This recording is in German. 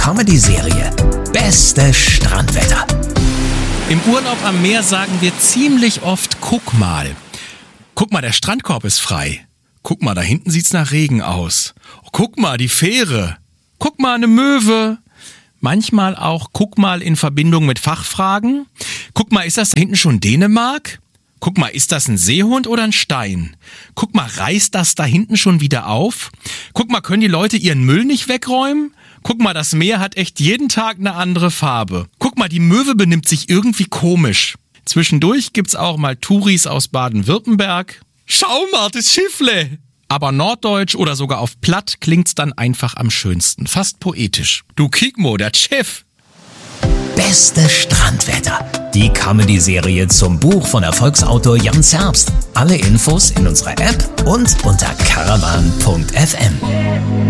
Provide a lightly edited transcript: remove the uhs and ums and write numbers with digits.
Comedy-Serie Beste Strandwetter. Im Urlaub am Meer sagen wir ziemlich oft, guck mal. Guck mal, der Strandkorb ist frei. Guck mal, da hinten sieht's nach Regen aus. Oh, guck mal, die Fähre. Guck mal, eine Möwe. Manchmal auch, guck mal in Verbindung mit Fachfragen. Guck mal, ist das da hinten schon Dänemark? Guck mal, ist das ein Seehund oder ein Stein? Guck mal, reißt das da hinten schon wieder auf? Guck mal, können die Leute ihren Müll nicht wegräumen? Guck mal, das Meer hat echt jeden Tag eine andere Farbe. Guck mal, die Möwe benimmt sich irgendwie komisch. Zwischendurch gibt's auch mal Touris aus Baden-Württemberg. Schau mal, das Schiffle! Aber norddeutsch oder sogar auf Platt klingt's dann einfach am schönsten. Fast poetisch. Du Kikmo, der Chef! Beste Strandwetter. Die Comedy-Serie zum Buch von Erfolgsautor Jan Zerbst. Alle Infos in unserer App und unter caravan.fm.